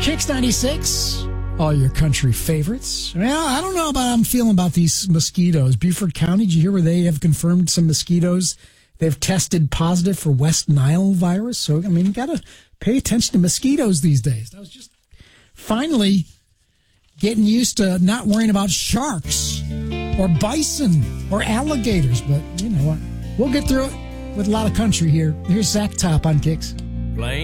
Kicks 96, all your country favorites. Well, I don't know about how I'm feeling about these mosquitoes. Beaufort County, did you hear where they have confirmed some mosquitoes? They've tested positive for West Nile virus. So, I mean, you got to pay attention to mosquitoes these days. I was just finally getting used to not worrying about sharks or bison or alligators. But you know what? We'll get through it with a lot of country here. Here's Zach Top on Kicks.